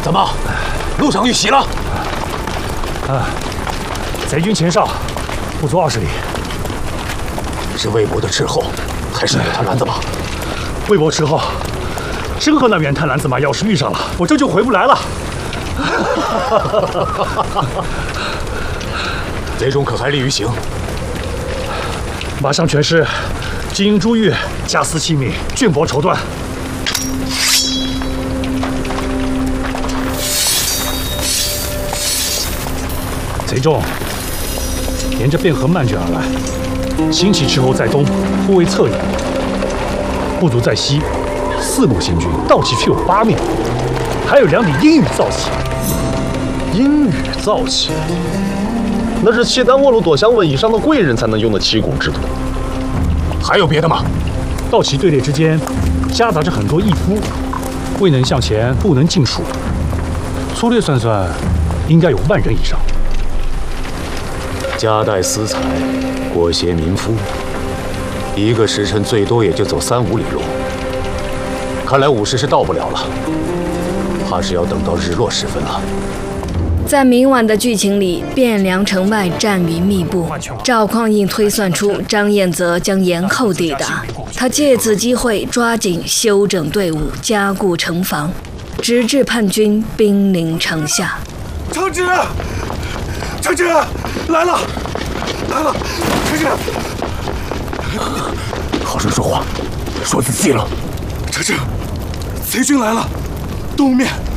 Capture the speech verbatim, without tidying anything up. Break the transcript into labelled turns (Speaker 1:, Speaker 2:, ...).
Speaker 1: 怎么，路上遇袭了？
Speaker 2: 啊，贼军前哨，不足二十里。
Speaker 1: 是魏博的斥候，还是远滩蓝子马？
Speaker 2: 魏博斥候，真和那远滩蓝子马要是遇上了，我这就回不来了。
Speaker 1: 贼中可还立于行？
Speaker 2: 马上全师，金鹰珠玉，加私器皿，绢帛绸缎。贼众沿着汴河漫卷而来，新起斥候在东，不为侧影；部族在西，四路行军，道旗却有八面，还有两顶阴雨造旗。
Speaker 3: 阴雨造旗，那是契丹沃鲁朵香吻以上的贵人才能用的旗鼓制度。
Speaker 1: 还有别的吗？
Speaker 2: 道旗队列之间夹杂着很多义夫，未能向前，不能尽数。粗略算算，应该有万人以上。
Speaker 1: 夹带私财，裹挟民夫，一个时辰最多也就走三五里路。看来午时是到不了了，怕是要等到日落时分了。
Speaker 4: 在明晚的剧情里，汴梁城外战云密布。赵匡胤推算出张彦泽将延后抵达，他借此机会抓紧休整队伍，加固城防，直至叛军兵临城下。
Speaker 5: 承旨，承旨，来了，来了，承旨。
Speaker 1: 好生说话，说仔细了。
Speaker 5: 承旨，贼军来了，东面